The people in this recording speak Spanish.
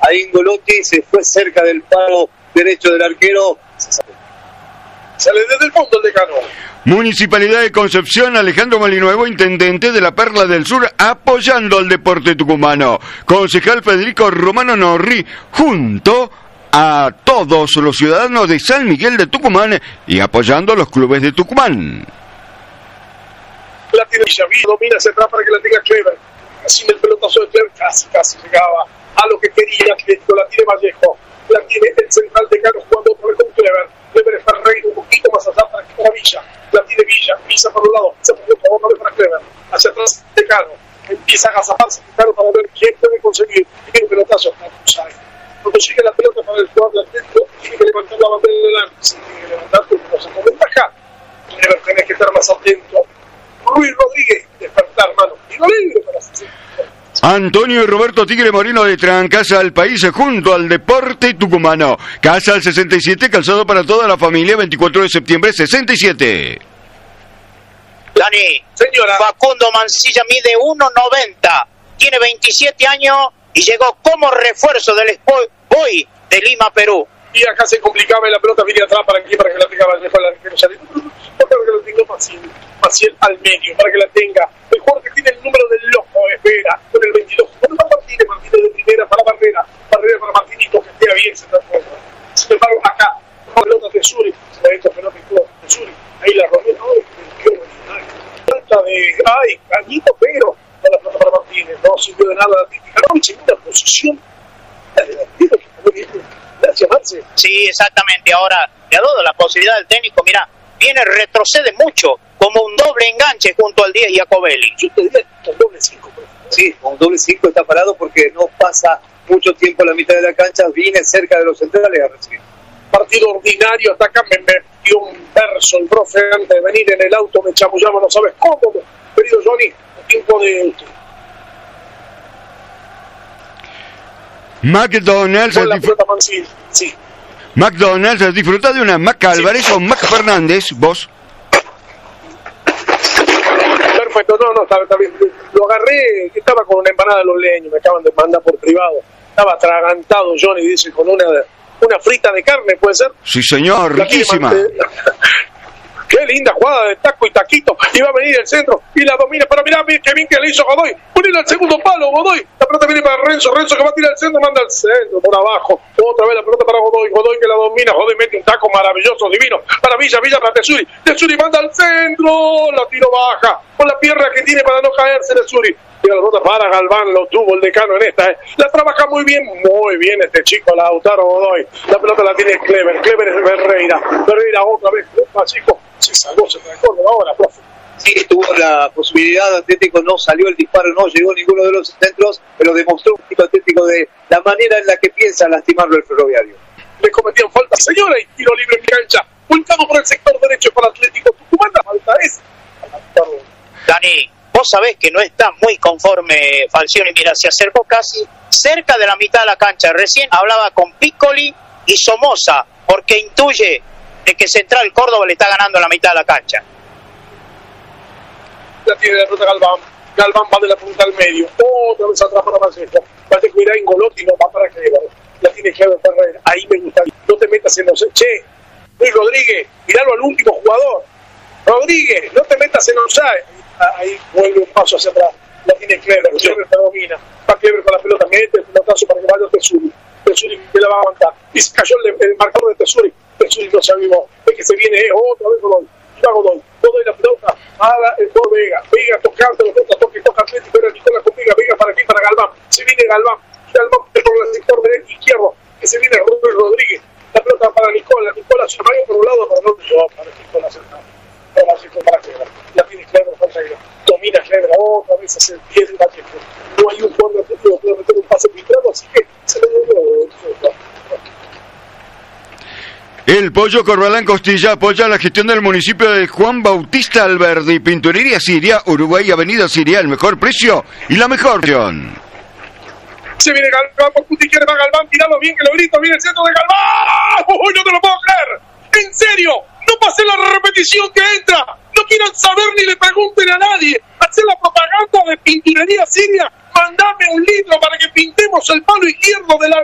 Ahí Ingolotti se fue cerca del palo derecho del arquero. Sale desde el fondo el Decano. Municipalidad de Concepción, Alejandro Malinuevo, intendente de la Perla del Sur, apoyando al deporte tucumano. Concejal Federico Romano Norri, junto a todos los ciudadanos de San Miguel de Tucumán y apoyando a los clubes de Tucumán. La tiene Villaví, domina ese atrás para que la tenga Clever. Así el pelotazo de Clever casi llegaba a lo que quería Atlético. La tiene Vallejo, la tiene el central Decano jugando otra vez con Clever. Clever está reído un poquito más allá para que para Villa. La tiene Villa por un lado, Villa por otro, otra vez para Clever. Hacia atrás Decano. Empieza a agazaparse Decano para ver quién puede conseguir. Tiene un pelotazo. Cuando consigue la pelota para el jugador de Atlético, tiene que levantar la bandera delante. Si tiene que levantar, porque no se puede bajar. Clever tenés que estar más atento. Ruiz Rodríguez, despertar, mano. Y no libre para hacer. Antonio y Roberto Tigre Moreno de Trancasa al País junto al deporte tucumano. Casa al 67, calzado para toda la familia, 24 de septiembre 67. Dani, señora. Facundo Mancilla mide 1.90, tiene 27 años y llegó como refuerzo del Sport Boys de Lima, Perú. Y acá se complicaba y la pelota viene atrás para que la tenga Vallejo, para que la tenga Maciel al medio, para que la tenga el jugador que tiene el número del loco, espera, con el 22, con Martínez de primera para Barrera para Martinito, que esté bien, se transforma. Sin embargo, acá, la pelota de Suri, se la ha hecho pelota y todo de Suri, ahí la rompió, falta de, Cañito, pero con la pelota para Martínez, no sirvió de nada la típica, no, en segunda posición, gracias, Marce. Sí, exactamente, ahora le ha dado la posibilidad del técnico, mira, retrocede mucho, como un doble enganche junto al 10 Iacobelli. Yo te diría un doble 5. Sí, un doble 5 está parado porque no pasa mucho tiempo en la mitad de la cancha, viene cerca de los centrales a recibir. Partido ordinario, hasta acá me metió un verso el profe antes de venir en el auto, me chamullaba, no sabes cómo, querido Johnny, tiempo de... McDonald's, sí. McDonald's, disfruta de una Mac Álvarez o Mac Fernández, vos. Perfecto, no, está bien. Lo agarré, que estaba con una empanada de los leños, me acaban de mandar por privado. Estaba atragantado Johnny, dice, con una frita de carne, ¿puede ser? Sí, señor, riquísima. Qué linda jugada de taco y taquito. Y va a venir el centro y la domina. Pero mirá, qué bien que le hizo Godoy. Ponele al segundo palo, Godoy. La pelota viene para Renzo que va a tirar el centro, manda al centro, por abajo. Otra vez la pelota para Godoy que la domina. Godoy mete un taco maravilloso, divino. Para Villa para Tesuri. Tesuri manda al centro. La tiro baja. Con la pierna que tiene para no caerse Tesuri. Y la pelota para Galván, lo tuvo el Decano en esta. La trabaja muy bien este chico, Lautaro Godoy. La pelota la tiene Clever es Ferreira otra vez, chico. Se salvó, se transforma ahora, profe. Sí, tuvo la posibilidad, Atlético no salió el disparo, no llegó ninguno de los centros, pero demostró un poquito Atlético de la manera en la que piensa lastimarlo el Ferroviario. Le cometían falta, señora, y tiro libre en cancha, volcado por el sector derecho para Atlético Tucumán, la falta es... Dani, vos sabés que no está muy conforme Falcioni, mira, se acercó casi cerca de la mitad de la cancha, recién hablaba con Piccoli y Somoza, porque intuye de que Central Córdoba le está ganando la mitad de la cancha. La tiene la pelota Galván va de la punta al medio, otra vez atrás para Vallejo irá Ingolotti, no va para Clever, la tiene Clever Ferreira, ahí me gusta, no te metas en los... Luis Rodríguez, miralo al último jugador, Rodríguez, no te metas en los... Ahí vuelve un paso hacia atrás, la tiene Clever, Clever se domina, va Clever con la pelota, mete el pelotazo para que vaya Tesuri que la va a aguantar, y se cayó el marcador de Tesuri no se avivó, ve que se viene otra vez Godoy la pelota el gol Vega tocando la pelota, toca Atlético, era Nicolás con Vega para aquí, para Galván, se viene Galván por el sector derecho izquierdo, que se viene Ruiz Rodríguez, la pelota para Nicolás se vaya por un lado, pero no llegó para Nicolás para Clever, la tiene Clever Ferreira, domina Clever otra vez hacia el 10 de Vallejo, no hay un jugador de Atlético que pueda meter un pase filtrado, así que se le dio El Pollo Corbalán Costilla apoya la gestión del municipio de Juan Bautista Alberdi, Pinturería Siria, Uruguay, Avenida Siria, el mejor precio y la mejor opción. Se viene Galván por Puti, quiere va Galván, tiralo bien que lo grito, viene el centro de Galván. ¡Uy, no te lo puedo creer! ¡En serio! ¡No pase la repetición que entra! ¡No quieran saber ni le pregunten a nadie! ¡Hacer la propaganda de Pinturería Siria! ¡Mandame un litro para que pintemos el palo izquierdo de la